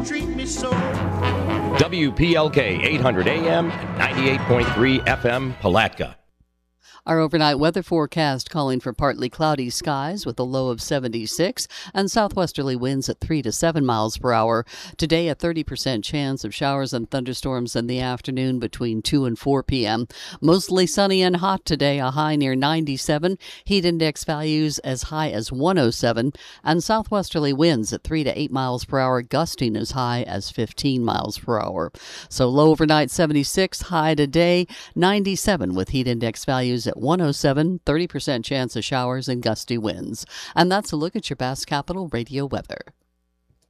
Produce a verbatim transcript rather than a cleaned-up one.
treat me so. W P L K eight hundred A M and ninety-eight point three F M Palatka. Our overnight weather forecast calling for partly cloudy skies with a low of seventy-six and southwesterly winds at three to seven miles per hour. Today, a thirty percent chance of showers and thunderstorms in the afternoon between two and four p.m. Mostly sunny and hot today, a high near ninety-seven. Heat index values as high as one oh seven. And southwesterly winds at three to eight miles per hour, gusting as high as fifteen miles per hour. So low overnight seventy-six, high today ninety-seven with heat index values at one oh seven, thirty percent chance of showers and gusty winds. And that's a look at your Bass Capital Radio weather.